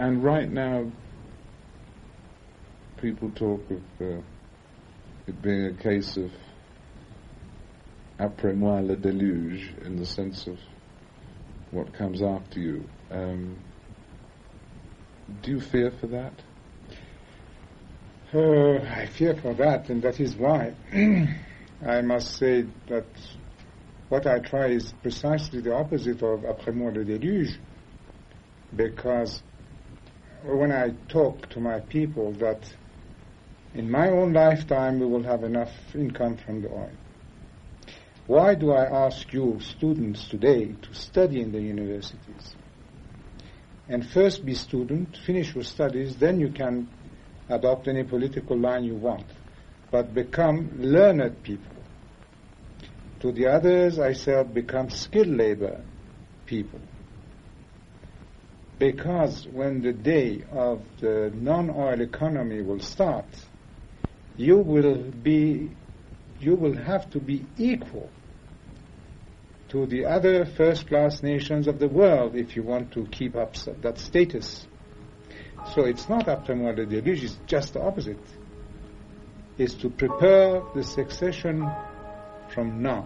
And right now, people talk of it being a case of après moi le déluge, in the sense of what comes after you. Do you fear for that? I fear for that, and that is why I must say that what I try is precisely the opposite of après moi le déluge, because when I talk to my people that in my own lifetime we will have enough income from the oil, why do I ask you students today to study in the universities? And first be student, finish your studies, then you can adopt any political line you want, but become learned people. To the others, I said, become skilled labor people. Because when the day of the non-oil economy will start, you will have to be equal to the other first-class nations of the world if you want to keep up that status. So it's not après moi le déluge, it's just the opposite. It's to prepare the succession from now.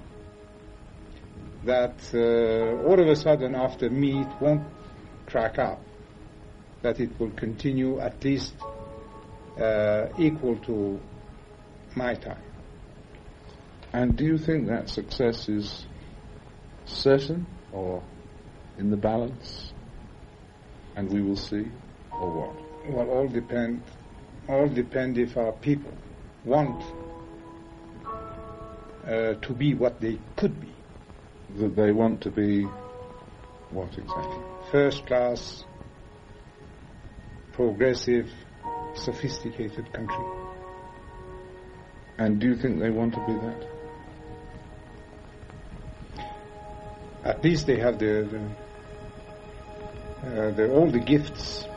That all of a sudden after me it won't crack up. That it will continue at least equal to my time. And do you think that success is certain or in the balance? And we will see, or what? Well, all depend if our people want to be what they could be. That they want to be what exactly? First class, progressive, sophisticated country. And do you think they want to be that? At least they have all the gifts